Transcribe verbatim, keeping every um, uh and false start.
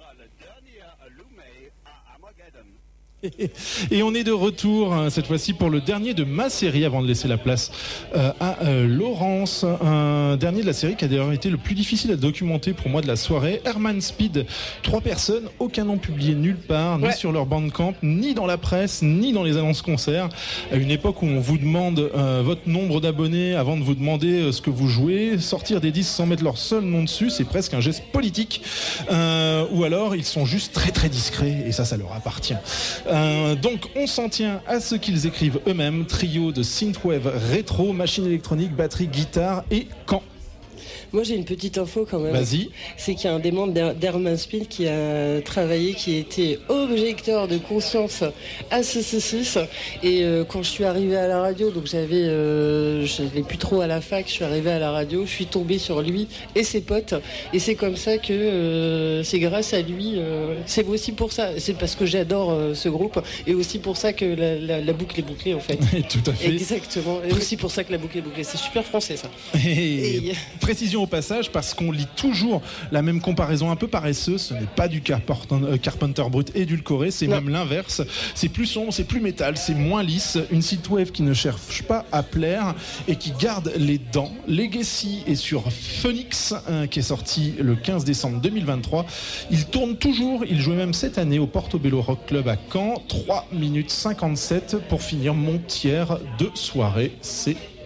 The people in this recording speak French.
Et on est de retour hein, cette fois-ci pour le dernier de ma série avant de laisser la place euh, à euh, Laurence, un dernier de la série qui a d'ailleurs été le plus difficile à documenter pour moi de la soirée. Herman Speed, trois personnes, aucun nom publié nulle part, ni ouais. sur leur Bandcamp, ni dans la presse, ni dans les annonces concerts. À une époque où on vous demande euh, votre nombre d'abonnés avant de vous demander euh, ce que vous jouez, sortir des disques sans mettre leur seul nom dessus, c'est presque un geste politique. Euh, ou alors ils sont juste très très discrets et ça, ça leur appartient. Euh, donc on s'en tient à ce qu'ils écrivent eux-mêmes, trio de synthwave rétro, machine électronique, batterie, guitare et camp. Moi j'ai une petite info quand même. Vas-y. C'est qu'il y a un des membres d'Herman Speed qui a travaillé, qui était objecteur de conscience à C C six. Et euh, quand je suis arrivée à la radio, donc j'avais, euh, je n'avais plus trop à la fac, je suis arrivée à la radio, je suis tombée sur lui et ses potes. Et c'est comme ça que euh, c'est grâce à lui, euh, c'est aussi pour ça, c'est parce que j'adore euh, ce groupe et aussi pour ça que la, la, la boucle est bouclée en fait. Tout à fait. Exactement. Et aussi pour ça que la boucle est bouclée. C'est super français ça. Et, et... précision au passage, parce qu'on lit toujours la même comparaison un peu paresseuse, ce n'est pas du Carpenter, euh, Carpenter brut édulcoré, c'est non. même l'inverse, c'est plus sombre, c'est plus métal, c'est moins lisse, une synthwave qui ne cherche pas à plaire et qui garde les dents. Legacy est sur Phoenix, hein, qui est sorti le quinze décembre deux mille vingt-trois. Il tourne toujours, il jouait même cette année au Portobello Rock Club à Caen. Trois minutes cinquante-sept pour finir mon tiers de soirée, c'est